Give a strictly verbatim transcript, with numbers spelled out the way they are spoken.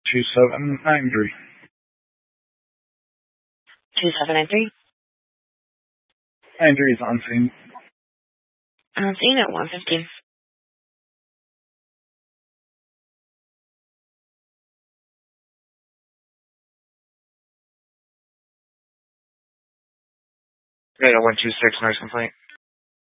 two seven nine three. two seven nine three. nine three is on scene. On scene at one fifteen. Radar one two six, nurse complaint.